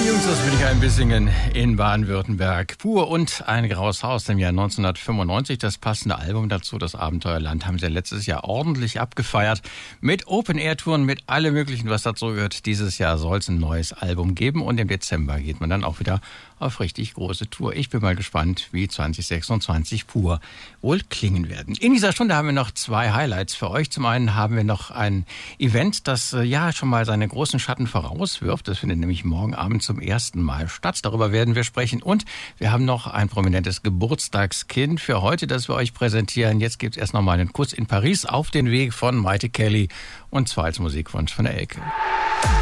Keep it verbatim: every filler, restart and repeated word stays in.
Jungs aus Bietigheim-Bissingen in Baden-Württemberg. Pur und ein graues Haus im Jahr neunzehnhundertfünfundneunzig. Das passende Album dazu, das Abenteuerland, haben sie letztes Jahr ordentlich abgefeiert. Mit Open-Air-Touren, mit allem Möglichen, was dazu gehört. Dieses Jahr soll es ein neues Album geben und im Dezember geht man dann auch wieder auf richtig große Tour. Ich bin mal gespannt, wie zwanzig sechsundzwanzig Pur wohl klingen werden. In dieser Stunde haben wir noch zwei Highlights für euch. Zum einen haben wir noch ein Event, das äh, ja schon mal seine großen Schatten vorauswirft. Das findet nämlich morgen Abend zum ersten Mal statt. Darüber werden wir sprechen. Und wir haben noch ein prominentes Geburtstagskind für heute, das wir euch präsentieren. Jetzt gibt es erst noch mal einen Kuss in Paris auf den Weg von Maite Kelly und zwar als Musikwunsch von der Elke.